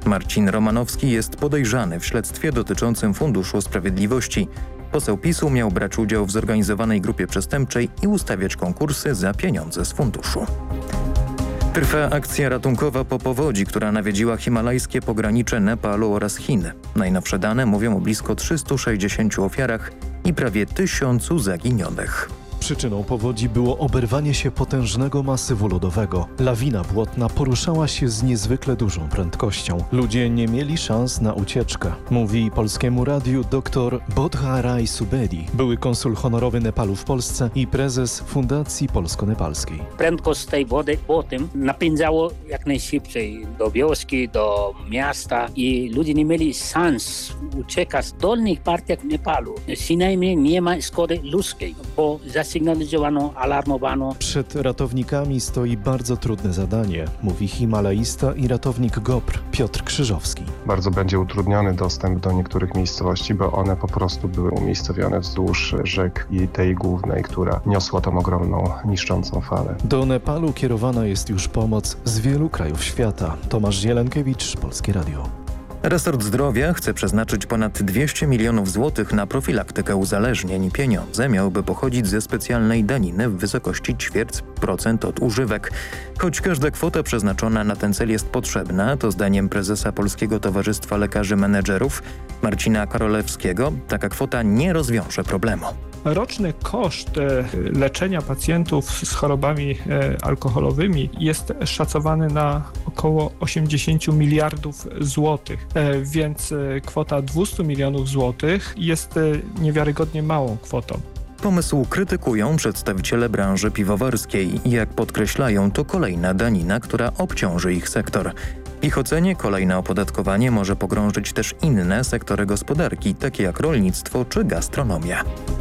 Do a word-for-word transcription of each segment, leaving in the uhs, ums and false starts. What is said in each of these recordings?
Marcin Romanowski jest podejrzany w śledztwie dotyczącym Funduszu Sprawiedliwości. Poseł PiSu miał brać udział w zorganizowanej grupie przestępczej i ustawiać konkursy za pieniądze z funduszu. Trwa akcja ratunkowa po powodzi, która nawiedziła himalajskie pogranicze Nepalu oraz Chin. Najnowsze dane mówią o blisko trzystu sześćdziesięciu ofiarach i prawie tysiącu zaginionych. Przyczyną powodzi było oberwanie się potężnego masywu lodowego. Lawina błotna poruszała się z niezwykle dużą prędkością. Ludzie nie mieli szans na ucieczkę, mówi Polskiemu Radiu dr Bodha Rai Subedi, były konsul honorowy Nepalu w Polsce i prezes Fundacji Polsko-Nepalskiej. Prędkość tej wody potem napędzało jak najszybciej do wioski, do miasta i ludzie nie mieli szans uciekać z dolnych partiach Nepalu. Przynajmniej nie ma szkody ludzkiej, bo zasygnalizowano, alarmowano. Przed ratownikami stoi bardzo trudne zadanie, mówi himalaista i ratownik GOPR Piotr Krzyżowski. Bardzo będzie utrudniony dostęp do niektórych miejscowości, bo one po prostu były umiejscowione wzdłuż rzek i tej głównej, która niosła tą ogromną, niszczącą falę. Do Nepalu kierowana jest już pomoc z wielu krajów świata. Tomasz Zielenkiewicz, Polskie Radio. Resort Zdrowia chce przeznaczyć ponad dwieście milionów złotych na profilaktykę uzależnień. Pieniądze miałyby pochodzić ze specjalnej daniny w wysokości ćwierć procent od używek. Choć każda kwota przeznaczona na ten cel jest potrzebna, to zdaniem prezesa Polskiego Towarzystwa Lekarzy Menedżerów Marcina Karolewskiego taka kwota nie rozwiąże problemu. Roczny koszt leczenia pacjentów z chorobami alkoholowymi jest szacowany na około osiemdziesiąt miliardów złotych, więc kwota dwieście milionów złotych jest niewiarygodnie małą kwotą. Pomysł krytykują przedstawiciele branży piwowarskiej. Jak podkreślają, to kolejna danina, która obciąży ich sektor. W ich ocenie kolejne opodatkowanie może pogrążyć też inne sektory gospodarki, takie jak rolnictwo czy gastronomia.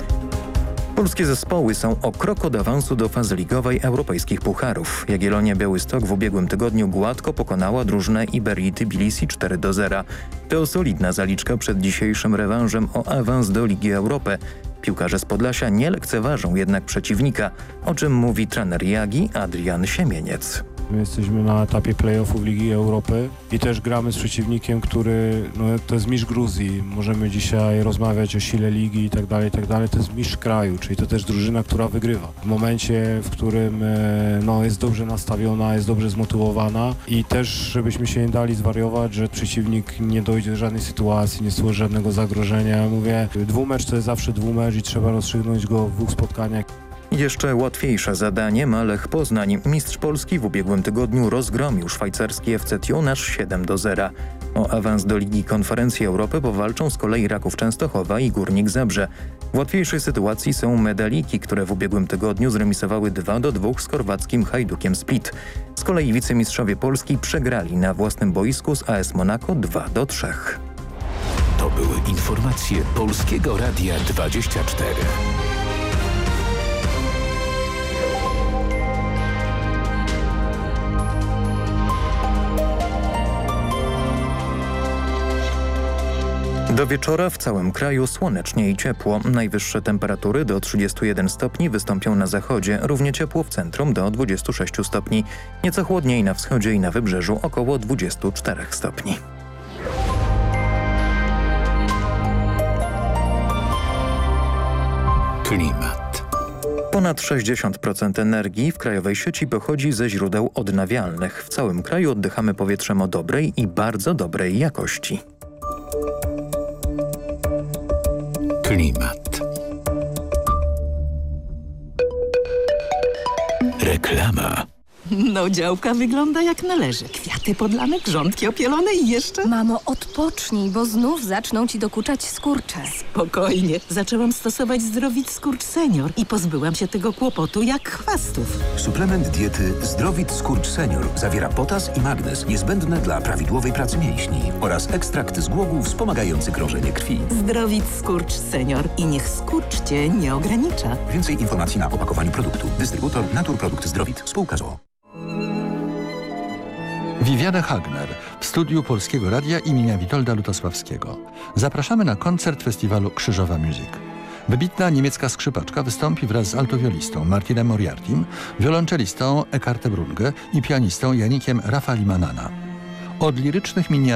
Polskie zespoły są o krok od awansu do fazy ligowej europejskich pucharów. Jagiellonia Białystok w ubiegłym tygodniu gładko pokonała drużynę Iberii Tbilisi cztery do zera. To solidna zaliczka przed dzisiejszym rewanżem o awans do Ligi Europy. Piłkarze z Podlasia nie lekceważą jednak przeciwnika, o czym mówi trener Jagi Adrian Siemieniec. My jesteśmy na etapie play-offów Ligi Europy i też gramy z przeciwnikiem, który no, to jest mistrz Gruzji. Możemy dzisiaj rozmawiać o sile ligi i tak dalej, i tak dalej. To jest mistrz kraju, czyli to też drużyna, która wygrywa. W momencie, w którym no, jest dobrze nastawiona, jest dobrze zmotywowana i też, żebyśmy się nie dali zwariować, że przeciwnik nie dojdzie do żadnej sytuacji, nie stworzy żadnego zagrożenia. Mówię, dwumecz to jest zawsze dwumecz i trzeba rozstrzygnąć go w dwóch spotkaniach. Jeszcze łatwiejsze zadanie ma Lech Poznań. Mistrz Polski w ubiegłym tygodniu rozgromił szwajcarski F C Tunasz siedem do zera. O awans do Ligi Konferencji Europy powalczą z kolei Raków Częstochowa i Górnik Zabrze. W łatwiejszej sytuacji są Medaliki, które w ubiegłym tygodniu zremisowały dwa do dwóch z chorwackim Hajdukiem Split. Z kolei wicemistrzowie Polski przegrali na własnym boisku z A S Monaco dwa do trzech. To były informacje Polskiego Radia dwadzieścia cztery. Do wieczora w całym kraju słonecznie i ciepło. Najwyższe temperatury do trzydziestu jeden stopni wystąpią na zachodzie, równie ciepło w centrum do dwudziestu sześciu stopni. Nieco chłodniej na wschodzie i na wybrzeżu około dwudziestu czterech stopni. Klimat. Ponad sześćdziesiąt procent energii w krajowej sieci pochodzi ze źródeł odnawialnych. W całym kraju oddychamy powietrzem o dobrej i bardzo dobrej jakości. Klimat. Reklama. No, działka wygląda jak należy. Kwiaty podlane, grządki opielone i jeszcze... Mamo, odpocznij, bo znów zaczną ci dokuczać skurcze. Spokojnie. Zaczęłam stosować Zdrowit Skurcz Senior i pozbyłam się tego kłopotu jak chwastów. Suplement diety Zdrowit Skurcz Senior zawiera potas i magnez niezbędne dla prawidłowej pracy mięśni oraz ekstrakt z głogów wspomagający krążenie krwi. Zdrowit Skurcz Senior i niech skurcz cię nie ogranicza. Więcej informacji na opakowaniu produktu. Dystrybutor Naturprodukt Zdrowit. Spółka z o o. Viviana Hagner w studiu Polskiego Radia imienia Witolda Lutosławskiego. Zapraszamy na koncert festiwalu Krzyżowa Music. Wybitna niemiecka skrzypaczka wystąpi wraz z altowiolistą Martinem Moriartim, wiolonczelistą Eckartem Runge i pianistą Janikiem Rafalimanana. Od lirycznych miniatur